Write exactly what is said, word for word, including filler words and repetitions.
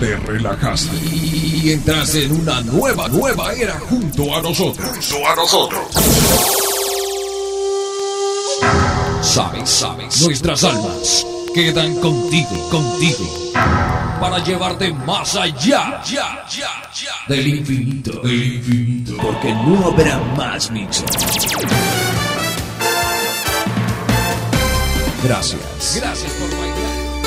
te relajaste y entras en una nueva, nueva era junto a nosotros. Junto a nosotros. Sabes, sabes, nuestras almas quedan contigo, contigo, para llevarte más allá, ya, ya, ya, del infinito, del infinito, porque no habrá más mixo. Gracias, gracias por